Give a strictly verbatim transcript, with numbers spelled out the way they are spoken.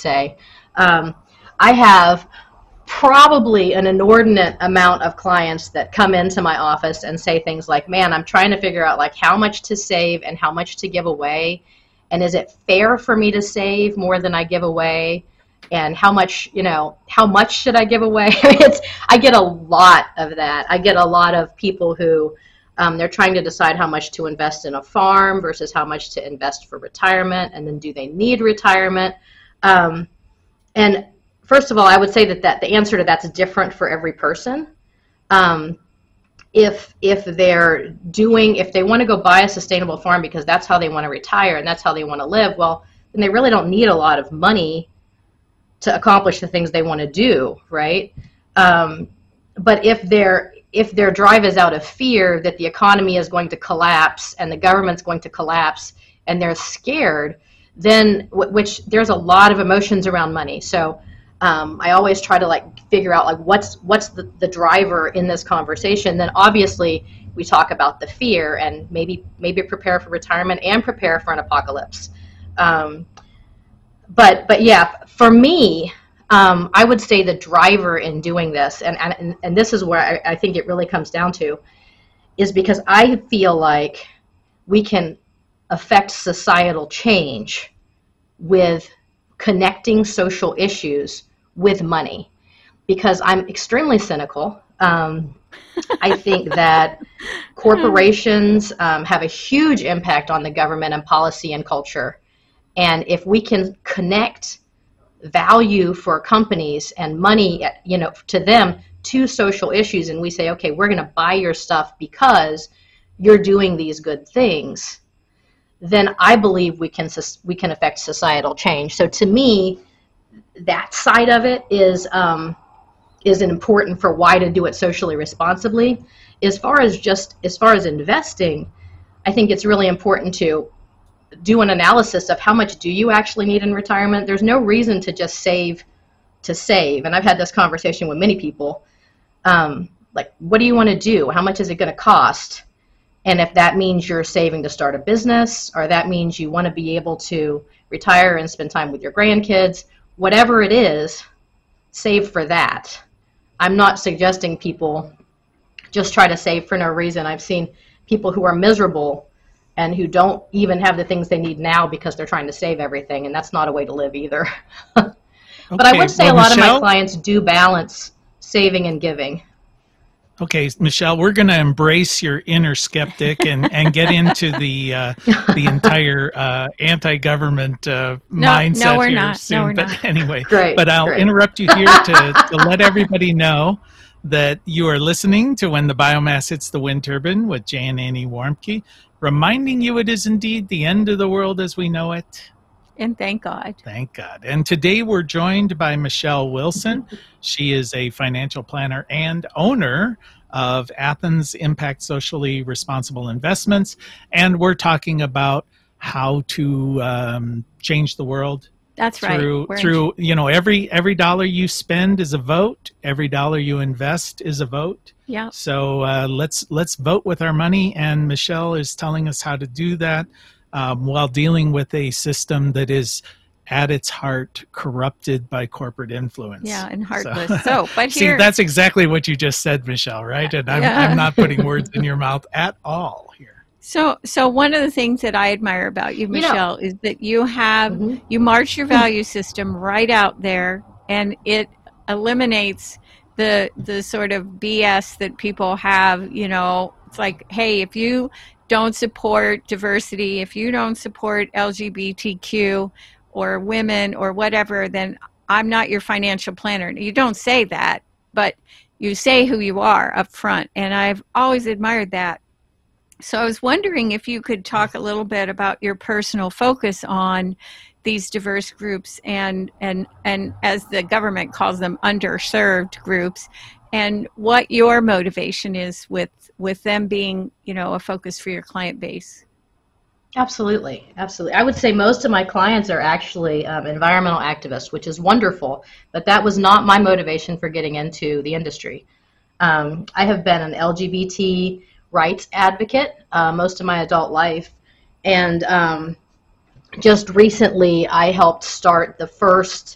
say. Um, I have probably an inordinate amount of clients that come into my office and say things like, man, I'm trying to figure out like how much to save and how much to give away. And is it fair for me to save more than I give away? And how much, you know, how much should I give away? it's, I get a lot of that. I get a lot of people who um, they're trying to decide how much to invest in a farm versus how much to invest for retirement. And then do they need retirement? Um, and First of all, I would say that, that the answer to that's different for every person. Um, if if they're doing, if they want to go buy a sustainable farm because that's how they want to retire and that's how they want to live, well, then they really don't need a lot of money to accomplish the things they want to do, right? Um, but if their if their drive is out of fear that the economy is going to collapse and the government's going to collapse and they're scared, then which there's a lot of emotions around money. So. Um, I always try to like figure out like what's what's the, the driver in this conversation. Then obviously we talk about the fear and maybe maybe prepare for retirement and prepare for an apocalypse. Um, but but yeah, for me, um, I would say the driver in doing this, and and, and this is where I, I think it really comes down to, is because I feel like we can affect societal change with connecting social issues with money, because I'm extremely cynical. Um, I think that corporations um, have a huge impact on the government and policy and culture. And if we can connect value for companies and money, you know, to them to social issues, and we say, okay, we're going to buy your stuff because you're doing these good things, then I believe we can we can affect societal change. So to me, that side of it is um, is important for why to do it socially responsibly. As far as just as far as investing, I think it's really important to do an analysis of how much do you actually need in retirement. There's no reason to just save to save. And I've had this conversation with many people. Um, like, what do you want to do? How much is it going to cost? And if that means you're saving to start a business, or that means you want to be able to retire and spend time with your grandkids, whatever it is, save for that. I'm not suggesting people just try to save for no reason. I've seen people who are miserable and who don't even have the things they need now because they're trying to save everything, and that's not a way to live either. But okay, I would say well, a lot Michelle, of my clients do balance saving and giving. Okay, Michelle, we're going to embrace your inner skeptic and, and get into the uh, the entire uh, anti-government uh, no, mindset no, we're here not. soon. No, we're but not. anyway, Great, but I'll great. interrupt you here to, to let everybody know that you are listening to When the Biomass Hits the Wind Turbine with Jay and Annie Warmke, reminding you it is indeed the end of the world as we know it. And thank God. Thank God. And today we're joined by Michelle Wilson. She is a financial planner and owner of Athens Impact Socially Responsible Investments. And we're talking about how to um, change the world. That's right. Through, We're through you know, every every dollar you spend is a vote. Every dollar you invest is a vote. Yeah. So uh, let's let's vote with our money. And Michelle is telling us how to do that um, while dealing with a system that is at its heart corrupted by corporate influence. Yeah, and So- heartless. So, but See, here, that's exactly what you just said, Michelle, right? And I'm, Yeah. I'm not putting words in your mouth at all here. so so one of the things that I admire about you, You know- Michelle, is that you have Mhm. you march your value system right out there, and it eliminates the the sort of B S that people have. You know, it's like, hey, if you don't support diversity, if you don't support L G B T Q or women or whatever, then I'm not your financial planner. You don't say that, but you say who you are up front, and I've always admired that. So I was wondering if you could talk a little bit about your personal focus on these diverse groups and and and as the government calls them, underserved groups, and what your motivation is with with them being, you know, a focus for your client base. Absolutely, absolutely. I would say most of my clients are actually um, environmental activists, which is wonderful, but that was not my motivation for getting into the industry. Um, I have been an L G B T rights advocate uh, most of my adult life, and um, just recently I helped start the first